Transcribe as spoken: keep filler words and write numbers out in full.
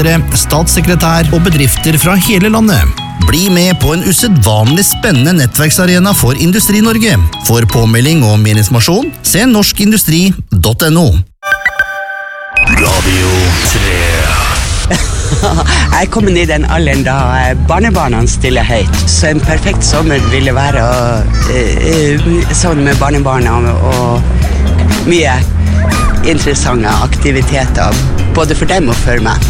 statssekretær og bedrifter fra hele landet. Bli med på en usedvanlig spennende nettverksarena for Industri-Norge. For påmelding og mer informasjon, se norskindustri punktum no. Radio tre. Jeg er kommet i den alderen da barnebarna stiller høyt, så en perfekt sommer ville være uh, sånn med barnebarna og mye interessante aktiviteter, både for dem og for meg.